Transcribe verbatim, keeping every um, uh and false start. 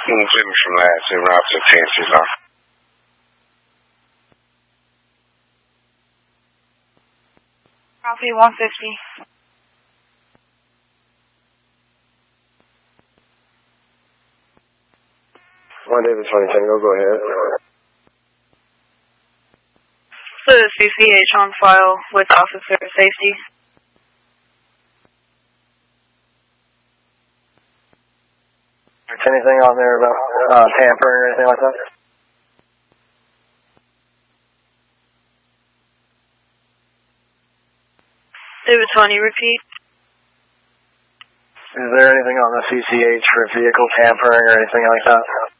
Jimmy from last year, Route fifteen, she's on. Copy one fifty. one David twenty Tango, go ahead. The C C H on file with officer safety. Anything on there about uh, tampering or anything like that? David twenty, repeat. Is there anything on the C C H for vehicle tampering or anything like that?